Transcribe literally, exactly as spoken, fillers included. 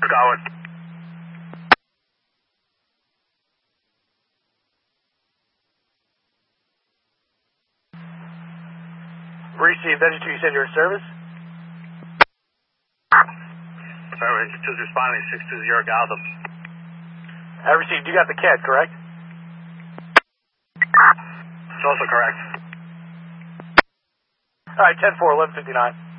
Going. Received. Engine two, you said you're in service? Sorry, Engine two is responding, six two zero Gotham. I received. You got the C A D, correct? It's also correct. All right, ten four, eleven fifty-nine.